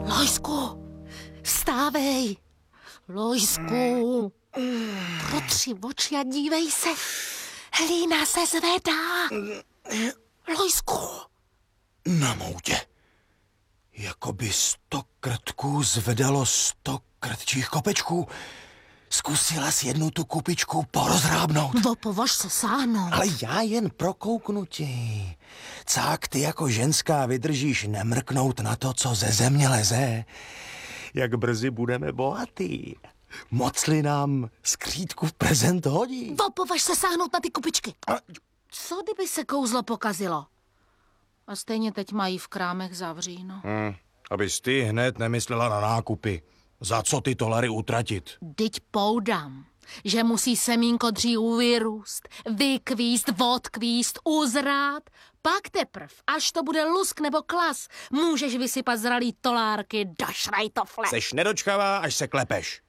Lojsku, vstávej. Lojsku, protři oči a dívej se. Hlína se zvedá. Lojsku. Na moutě. Jakoby 100 krtků zvedalo 100 krtčích kopečků. Zkusila jsi jednu tu kupičku porozhrábnout. Opovaž se sáhnout. Ale já jen prokouknutí. Cák ty jako ženská vydržíš nemrknout na to, co ze země leze. Jak brzy budeme bohatý. Mocli nám skřítku v prezent hodí. Opovaž se sáhnout na ty kupičky. Co kdyby se kouzlo pokazilo? A stejně teď mají v krámech zavříno. Abys ty hned nemyslela na nákupy. Za co ty dolary utratit? Dyť poudám, že musí semínko dřív vyrůst, vykvíst, odkvíst, uzrát. Pak teprv, až to bude lusk nebo klas, můžeš vysypat zralý tolárky do šrajtofle. Seš nedočkavá, až se klepeš.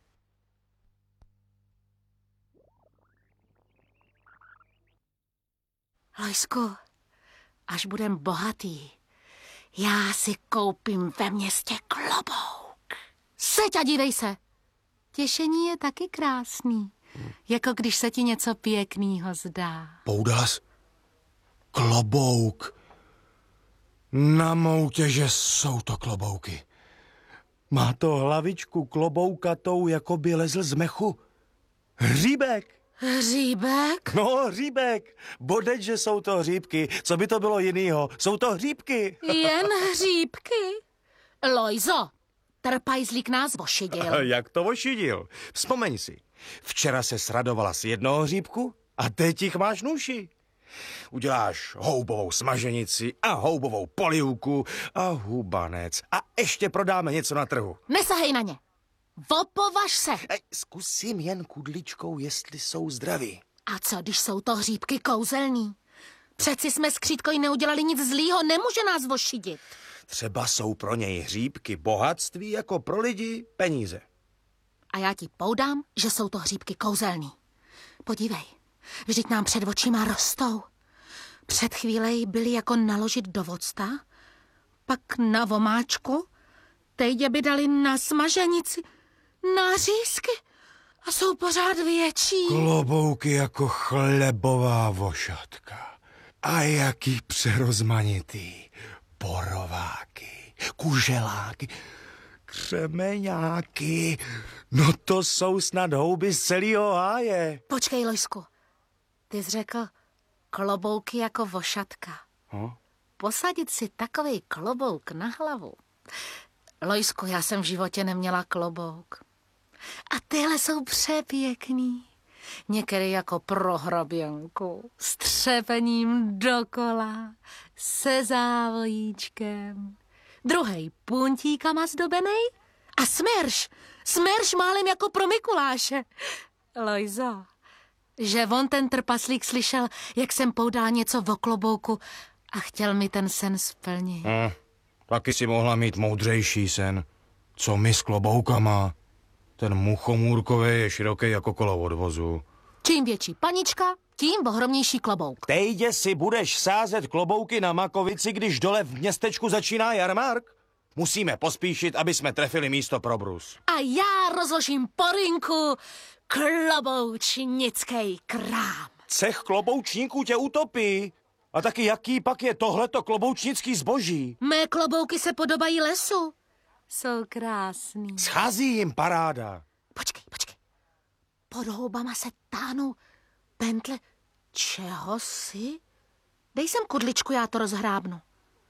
Lojsku, až budem bohatý, já si koupím ve městě klobouk. Seď a dívej se. Těšení je taky krásný, jako když se ti něco pěknýho zdá. Poudas? Klobouk. Na moutě, že jsou to klobouky. Má to hlavičku kloboukatou, jako by lezl z mechu. Hříbek. Hříbek? No, hříbek. Bodeč, že jsou to hříbky. Co by to bylo jinýho? Jsou to hříbky. Jen hříbky? Lojzo, trpajzlík nás vošidil. Jak to vošidil? Vzpomeň si. Včera se sradovala z jednoho hříbku a teď jich máš nuši. Uděláš houbovou smaženici a houbovou polívku a hubanec. A ještě prodáme něco na trhu. Nesahej na ně. Opovaž se. Zkusím jen kudličkou, jestli jsou zdraví. A co, když jsou to hříbky kouzelný? Přeci jsme s Křítkou neudělali nic zlýho, nemůže nás vošidit. Třeba jsou pro něj hříbky bohatství jako pro lidi peníze. A já ti poudám, že jsou to hříbky kouzelný. Podívej, vždyť nám před očima rostou. Před chvílej byli jako naložit do vocta, pak na vomáčku, teď by dali na smaženici, na řízky a jsou pořád větší. Klobouky jako chlebová vošatka. A jaký přerozmanitý. Borováky, kuželáky, křemeňáky. No to jsou snad houby z celého háje. Počkej, Lojsku, ty jsi řekl klobouky jako vošatka. Posadit si takovej klobouk na hlavu. Lojsku, já jsem v životě neměla klobouk. A tyhle jsou přepěkný. Některý jako pro hraběnku, s třepením dokola, se závojíčkem. Druhej puntíkama zdobenej a smrš málem jako pro Mikuláše. Lojzo, že on ten trpaslík slyšel, jak jsem poudala něco o klobouku a chtěl mi ten sen splnit. Taky si mohla mít moudřejší sen. Co my s kloboukama? Ten muchomůrkový je široký jako kolo od vozu. Čím větší panička, tím ohromnější klobouk. Tejde si budeš sázet klobouky na makovici, když dole v městečku začíná jarmark? Musíme pospíšit, aby jsme trefili místo pro brus. A já rozložím po rynku kloboučnický krám. Cech kloboučníků tě utopí. A taky jaký pak je tohleto kloboučnický zboží? Mé klobouky se podobají lesu. Jsou krásný. Schází jim paráda. Počkej. Pod houbama se táhnou pentle. Čeho si? Dej sem kudličku, já to rozhrábnu.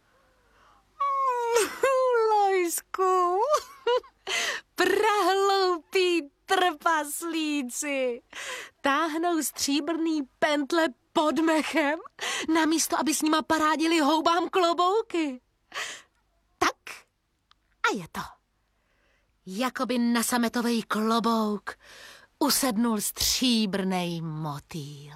Lojsku. Prahloupí trpaslíci. Táhnou stříbrný pentle pod mechem, namísto, aby s nima parádili houbám klobouky. Tak a je to. Jakoby na sametovej klobouk usednul stříbrnej motýl.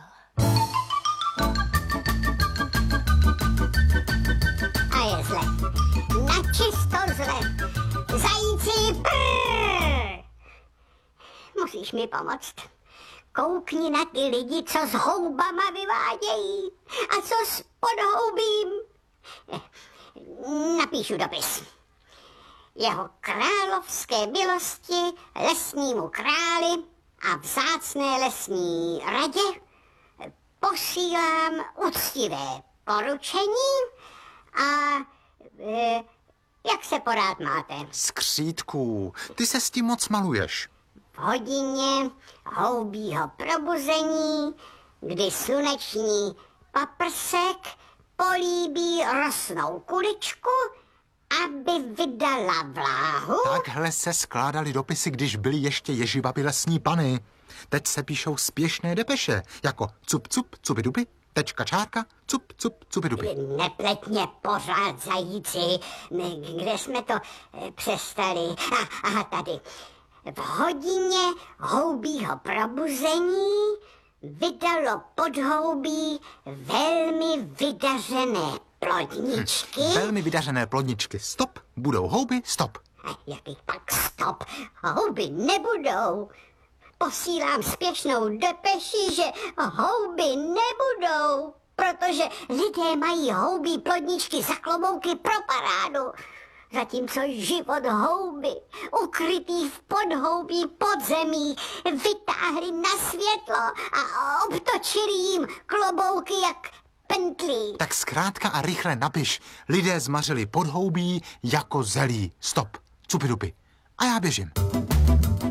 A je zle. Načisto zle. Zajíci prrr. Musíš mi pomoct. Koukni na ty lidi, co s houbama vyvádějí a co s podhoubím. Napíšu dopis. jeho královské milosti, lesnímu králi a vzácné lesní radě posílám úctivé poručení a jak se porád máte? Skřítku, ty se s tím moc maluješ. V hodině houbího probuzení, kdy sluneční paprsek políbí rosnou kuličku, aby vydala vláhu. Takhle se skládaly dopisy, když byly ještě Ježibaby lesní pany. Teď se píšou spěšné depeše, jako cup, cup, cupidupi, tečka, čárka, cup, cup, cupidupi. Nepleť mě pořád, zajíci, kde jsme to přestali. Aha, tady. V hodině houbího probuzení vydalo podhoubí velmi vydařené plodničky. Velmi vydařené plodničky. Stop, budou houby, stop. Jaký pak stop? Houby nebudou. Posílám spěšnou depeši, že houby nebudou, protože lidé mají houbí plodničky za klobouky pro parádu. Zatímco život houby, ukrytý v podhoubí podzemí, vytáhli na světlo a obtočili jim klobouky jak pentlí. Tak zkrátka a rychle napiš. Lidé zmařili podhoubí jako zelí. Stop, cupidupi. A já běžím.